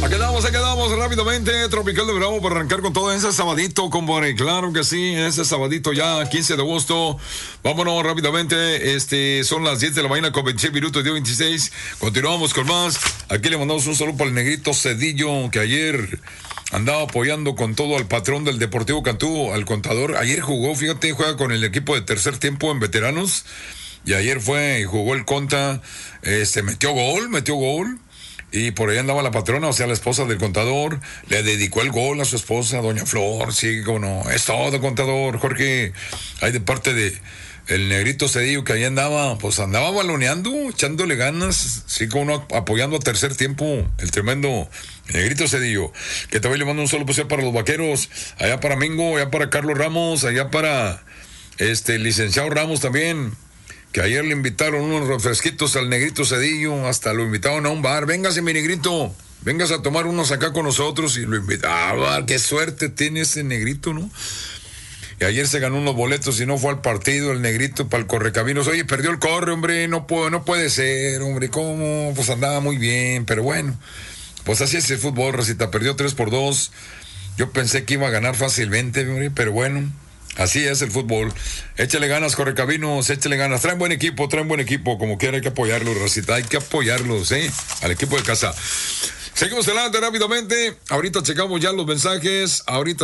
Aquí quedamos rápidamente. Tropical de Bravo para arrancar con todo ese sabadito, compadre. Claro que sí, ese sabadito ya, 15 de agosto. Vámonos rápidamente. Son las 10 de la mañana con 26 minutos, día 26. Continuamos con más. Aquí le mandamos un saludo para el negrito Cedillo, que ayer andaba apoyando con todo al patrón del Deportivo Cantú, al contador. Ayer jugó, fíjate, juega con el equipo de tercer tiempo en veteranos. Y ayer fue y jugó el conta. Metió gol. Y por ahí andaba la patrona, o sea, la esposa del contador. Le dedicó el gol a su esposa, doña Flor. Sí, como no. Es todo, contador, Jorge. Ahí de parte de el negrito Cedillo, que ahí andaba, pues andaba baloneando, echándole ganas. Sí, como no, apoyando a tercer tiempo. El tremendo negrito Cedillo. Que también le mando un solo poseo para los vaqueros. Allá para Mingo, allá para Carlos Ramos, allá para el licenciado Ramos también. Que ayer le invitaron unos refresquitos al negrito Cedillo, hasta lo invitaron a un bar. Véngase, mi negrito, vengas a tomar unos acá con nosotros. Y lo invitaba. Qué suerte tiene ese negrito, ¿no? Y ayer se ganó unos boletos y no fue al partido el negrito para el Correcaminos. Oye, perdió el corre, hombre, no puede ser, hombre, ¿cómo? Pues andaba muy bien, pero bueno, pues así es el fútbol, Rosita, perdió 3-2. Yo pensé que iba a ganar fácilmente, hombre, pero bueno. Así es el fútbol. Échale ganas, Correcaminos, échale ganas. Traen buen equipo, como quiera hay que apoyarlos, Rosita. Hay que apoyarlos, al equipo de casa. Seguimos adelante rápidamente. Ahorita checamos ya los mensajes.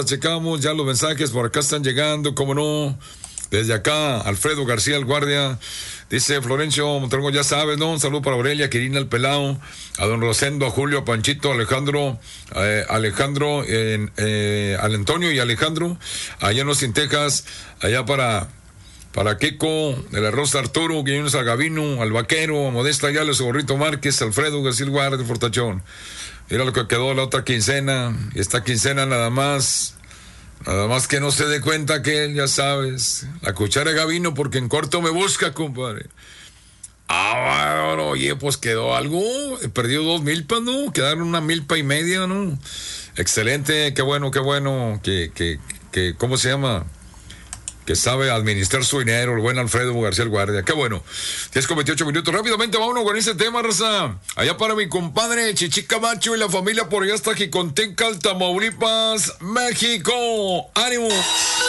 Por acá están llegando, cómo no. Desde acá, Alfredo García, el guardia. Dice Florencio Monterrey, ya sabes, ¿no? Un saludo para Aurelia, Quirina, el Pelao, a don Rosendo, a Julio, a Panchito, a Alejandro, al Antonio y Alejandro, allá en Austin, Texas, allá para Kiko, el arroz Arturo, Guillermo al Gavino, al Vaquero, a Modesta Ayala, su Gorrito Márquez, Alfredo García, el guardia de Fortachón. Mira lo que quedó la otra quincena, esta quincena nada más que no se dé cuenta que él, ya sabes, la cuchara de Gavino, porque en corto me busca, compadre. Bueno, oye, pues quedó algo, perdió 2 milpas, ¿no? Quedaron 1,5 milpas, ¿no? Excelente, qué bueno, que ¿cómo se llama? Que sabe administrar su dinero, el buen Alfredo García el guardia. Qué bueno. 10:28 minutos. Rápidamente vámonos con ese tema, raza. Allá para mi compadre Chichi Camacho y la familia por allá hasta Jicontencal, Tamaulipas, México. ¡Ánimo!